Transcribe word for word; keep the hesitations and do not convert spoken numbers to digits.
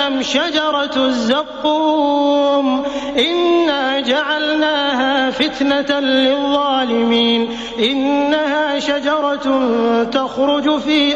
أم شجرة الزقوم إنا جعلناها فتنة للظالمين إنها شجرة تخرج في